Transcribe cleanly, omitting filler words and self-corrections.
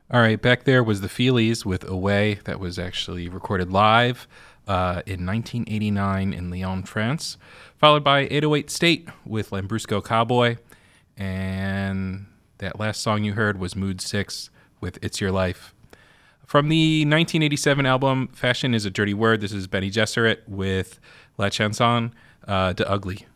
All right, back there was the Feelies with Away. That was actually recorded live in 1989 in Lyon, France, followed by 808 State with Lambrusco Cowboy. And that last song you heard was Mood 6 with It's Your Life. From the 1987 album Fashion is a Dirty Word, this is Benny Gesserit with La Chanson de Ugly.